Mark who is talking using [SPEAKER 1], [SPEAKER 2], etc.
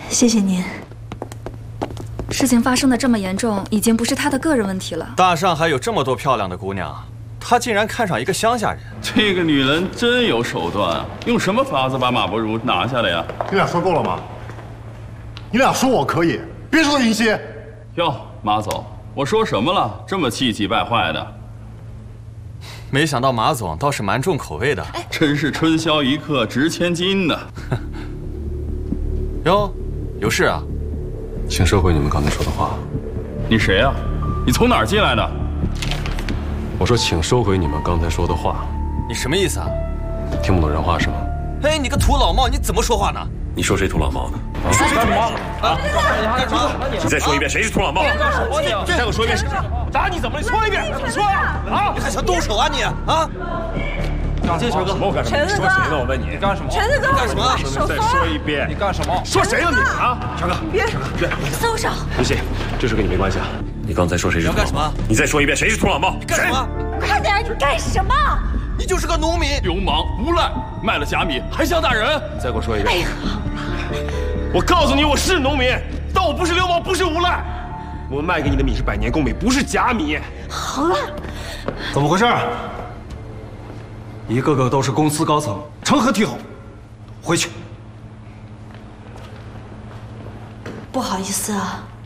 [SPEAKER 1] 谢谢您。
[SPEAKER 2] 事情发生的这么严重，已经不是他的个人问题了。
[SPEAKER 3] 大上海有这么多漂亮的姑娘，他竟然看上一个乡下人。
[SPEAKER 4] 这个女人真有手段啊！用什么法子把马伯如拿下来呀？
[SPEAKER 5] 你俩说够了吗？你俩说我可以，别说云溪。
[SPEAKER 4] 哟，马总，我说什么了？这么气急败坏的。
[SPEAKER 3] 没想到马总倒是蛮重口味的。
[SPEAKER 4] 真是春宵一刻值千金呢。
[SPEAKER 3] 哟，有事啊？
[SPEAKER 6] 请收回你们刚才说的话。
[SPEAKER 4] 你谁呀？你从哪儿进来的？
[SPEAKER 6] 我说，请收回你们刚才说的话。
[SPEAKER 3] 你什么意思啊？
[SPEAKER 6] 听不懂人话是吗？
[SPEAKER 3] 哎，你个土老帽，你怎么说话呢？
[SPEAKER 6] 你说谁土老帽呢？
[SPEAKER 3] 说谁土老帽？啊！干什么？
[SPEAKER 6] 你再说一遍，谁是土老帽？
[SPEAKER 3] 干什么你？再给我说一遍。打你怎么了？说一遍，怎么说呀？啊！你还想动手啊你？啊！
[SPEAKER 6] 这陈哥，我干什么？
[SPEAKER 7] 陈子哥，
[SPEAKER 6] 说谁呢？我问你，
[SPEAKER 7] 干什么？陈子哥，
[SPEAKER 3] 干什么？
[SPEAKER 6] 再说一遍，
[SPEAKER 7] 你干什么？
[SPEAKER 6] 说谁呀你啊？陈哥，
[SPEAKER 7] 别
[SPEAKER 1] 松手！
[SPEAKER 6] 云溪，这事跟你没关系啊。你刚才说谁是土老帽？你再说一遍，谁是土老帽？
[SPEAKER 3] 干什么？
[SPEAKER 1] 快点！你干什么？
[SPEAKER 3] 你就是个农民，
[SPEAKER 4] 流氓无赖，卖了假米还想打人？
[SPEAKER 6] 再给我说一遍。
[SPEAKER 1] 哎呀，
[SPEAKER 6] 我告诉你，我是农民，但我不是流氓，不是无赖。我卖给你的米是百年贡米，不是假米。
[SPEAKER 1] 好了，
[SPEAKER 8] 怎么回事？一个个都是公司高层，成何体统？回去。
[SPEAKER 1] 不好意思啊。